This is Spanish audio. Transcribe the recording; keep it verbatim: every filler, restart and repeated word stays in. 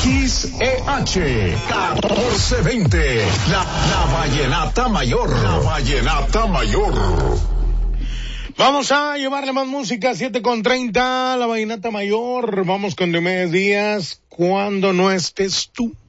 X E H catorce veinte, la, la Vallenata Mayor, la Vallenata Mayor. Vamos a llevarle más música, siete con treinta, la Vallenata Mayor. Vamos con Diomedes Díaz, cuando no estés tú.